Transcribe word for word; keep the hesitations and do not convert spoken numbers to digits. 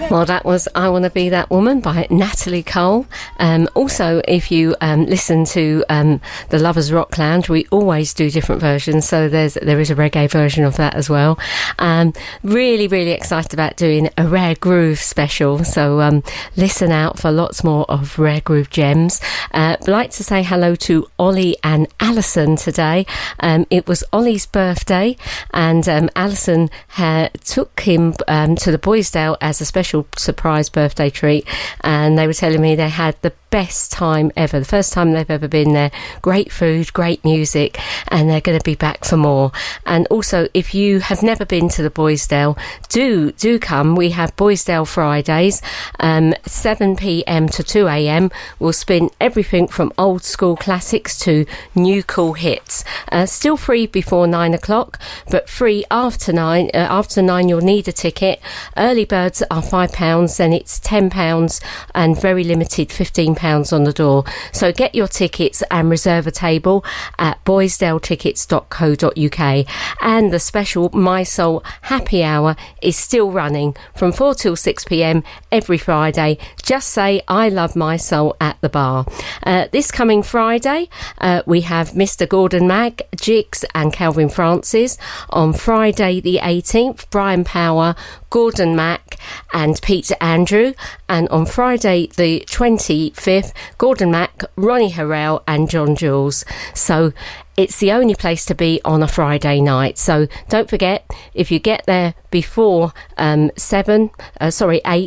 Well, that was I Want to Be That Woman by Natalie Cole. Um, also, if you um, listen to um, the Lovers Rock Lounge, we always do different versions, so there's there is a reggae version of that as well. Um, really, really excited about doing a Rare Groove special, so um, listen out for lots more of Rare Groove gems. Uh, I'd like to say hello to Ollie and Alison today. Um, it was Ollie's birthday, and um, Alison ha- took him um, to the Boysdale as a special surprise birthday treat, and they were telling me they had the best time ever, the first time they've ever been there. Great food, great music, and they're going to be back for more. And also, if you have never been to the Boysdale, do do come. We have Boysdale Fridays, um, seven p.m. to two a.m. We'll spin everything from old school classics to new cool hits. Uh, still free before nine o'clock, but free after nine. Uh, after nine, you'll need a ticket. Early birds are five pounds, then it's ten pounds, and very limited fifteen pounds on the door. So get your tickets and reserve a table at boysdale tickets dot co dot uk. And the special My Soul Happy Hour is still running from four till six p.m. every Friday. Just say I love my soul at the bar. Uh, this coming Friday, uh, we have Mister Gordon Mack, Jigs and Calvin Francis. On Friday the eighteenth, Brian Power, Gordon Mack and Peter Andrew. And on Friday the twenty-fifth, Gordon Mack, Ronnie Harrell and John Jules. So it's the only place to be on a Friday night. So don't forget, if you get there before um, seven, uh, sorry, eight,